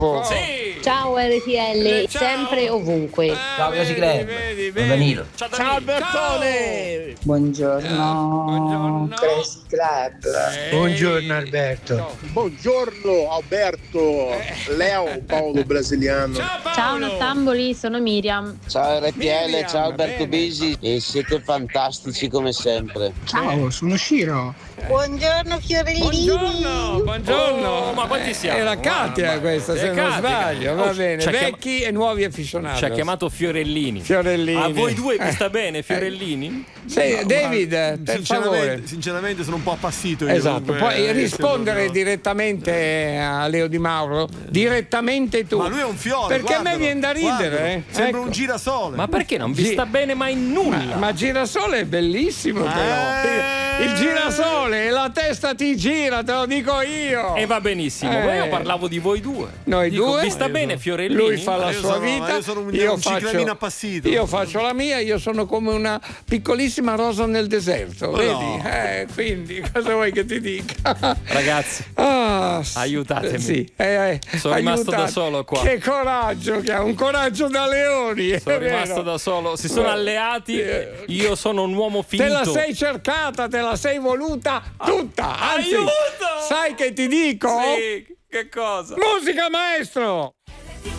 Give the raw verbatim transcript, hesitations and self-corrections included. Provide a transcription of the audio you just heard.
Sì. Ciao R T L, Ciao. sempre ovunque. Ciao Crazy Club. Vedi, Sono Danilo. Ciao, Ciao Albertone. Buongiorno, Buongiorno. Crazy Club. Buongiorno Alberto. Buongiorno Alberto. Leo Paolo brasiliano. Ciao Paolo. Ciao Nottamboli, sono Miriam. Ciao R T L, Miriam, ciao Alberto bene. Bisi e siete fantastici come sempre. Ciao, sono Ciro. Buongiorno Fiorellini. Buongiorno, buongiorno. Oh, ma quanti siamo? Era Katia questa, se È non Katia. sbaglio, va Oh, bene. ci ha chiam- Vecchi e nuovi afficionati. Ci ha chiamato Fiorellini. Fiorellini. A voi due vi sta bene, Fiorellini? Sì, David, per favore. Sinceramente, sinceramente sono un po' appassito. io, Esatto, dunque, puoi eh, rispondere proprio- direttamente a Leo Di Mauro, direttamente tu. Ma lui è un fiore. Perché a me guardalo, viene da ridere, guardalo. eh. Sembra Ecco. un girasole. Ma perché non vi Gi- sta bene mai nulla? Ma, ma girasole è bellissimo però. Eh. Il girasole, la testa ti gira, te lo dico io. E va benissimo, Eh. ma io parlavo di voi due. Noi Dico, due. Vi sta bene Fiorellini? Lui fa la io sua sono- vita, io sono un- io un faccio, ciclamino appassito. io faccio la mia, io sono come una piccolissima rosa nel deserto, Oh, vedi? no. Eh, quindi cosa vuoi che ti dica? Ragazzi, Ah, s- aiutatemi. Sì, eh, eh, Sono rimasto aiutate. da solo qua. Che coraggio che ha, un coraggio da leoni. sono è rimasto vero. da solo. Si sono Eh, alleati. eh, Io sono un uomo finito. Te la sei cercata, te la sei voluta tutta. Anzi, Aiuto! sai che ti dico? Sì, che cosa? Musica maestro!